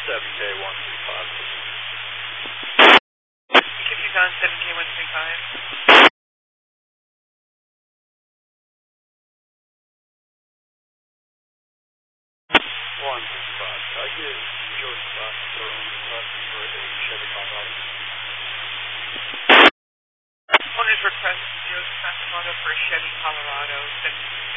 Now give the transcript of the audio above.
7K135. Keep you on 7K135. I get Joe Scott for a Chevy Colorado. Owner's request Joe Scott for a Chevy Colorado 7K.